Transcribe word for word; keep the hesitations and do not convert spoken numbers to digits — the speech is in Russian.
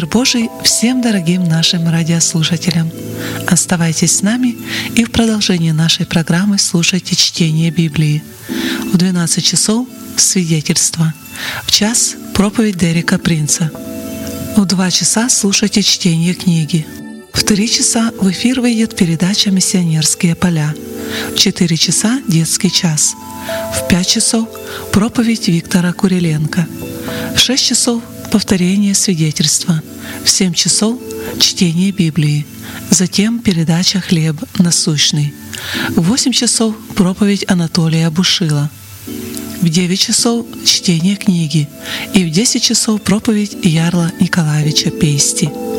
Божий всем дорогим нашим радиослушателям! Оставайтесь с нами и в продолжении нашей программы слушайте чтение Библии. В двенадцать часов — свидетельство, в час — проповедь Дерека Принца. В два часа слушайте чтение книги. В три часа в эфир выйдет передача «Миссионерские поля». В четыре часа — детский час. В пять часов — проповедь Виктора Куриленко. В шесть часов — повторение свидетельства. В семь часов — чтение Библии. Затем передача «Хлеб насущный». В восемь часов — проповедь Анатолия Бушила. В девять часов — чтение книги. И в десять часов — проповедь Ярла Николаевича Пейсти.